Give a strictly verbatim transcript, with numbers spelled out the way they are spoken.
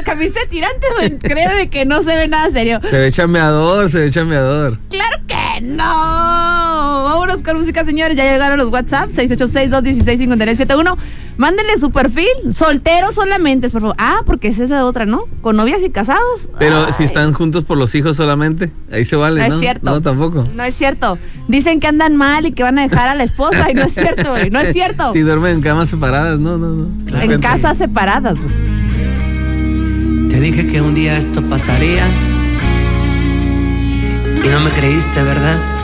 camisa de tirantes, créeme que no se ve nada serio. Se ve chambeador, se ve chambeador. ¡Claro que no! Vámonos con música, señores. Ya llegaron los WhatsApp, seis ocho seis, dos uno seis, cinco nueve siete uno. Mándenle su perfil, solteros solamente, por favor. Ah, porque esa es la otra, ¿no? Con novias y casados. Pero Ay. si están juntos por los hijos solamente, ahí se vale, ¿no? No es cierto. No, tampoco. No es cierto. Dicen que andan mal y que van a dejar a la esposa y no es cierto, güey. No es cierto. Si duermen en camas separadas, no, no, no. Claro. En casas separadas. Te dije que un día esto pasaría y no me creíste, ¿verdad?